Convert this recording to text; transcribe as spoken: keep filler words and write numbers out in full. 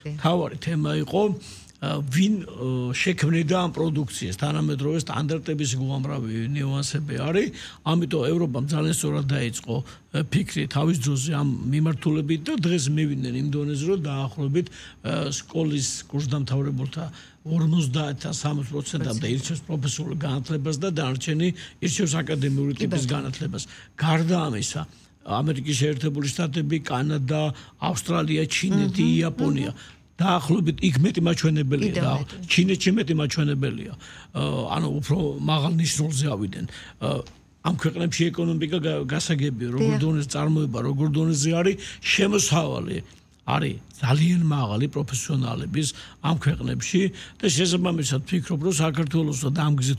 თავარი თემა იყო ვინ შექმნიდა ამ პროდუქციას თანამედროვე სტანდარტების უამრავი ნიუანსები არის ამიტომ ევროპამ ძალიან სწორად დაიწყო ფიქრი თავის დროზე ამ მიმართულებით და დღეს მივიდნენ იმ დონეზე რომ დაახლოებით სკოლის კურსდამთავრებულთა ორმოცდაათიდან სამოცი პროცენტამდე ირჩევს პროფესიულ განათლებას და დანარჩენი ირჩევს აკადემიური ტიპის განათლებას გარდა ამისა ამერიკის შეერთებული შტატები, კანადა, ავსტრალია, ჩინეთი, იაპონია დაახლოებით იქ მეტი მაჩვენებელია და ჩინეთში მეტი მაჩვენებელია. ანუ უფრო მაღალ ნიშნულზე ავიდნენ. ამ ქვეყნებში ეკონომიკა გასაგებია, როგორ დონეზე წარმოება, როგორ დონეზე არის შემოსავალი. არის ძალიან მაღალი პროფესიონალების ამ ქვეყნებში და შესაბამისად ფიქრობ, რომ საქართველოს და ამ გზით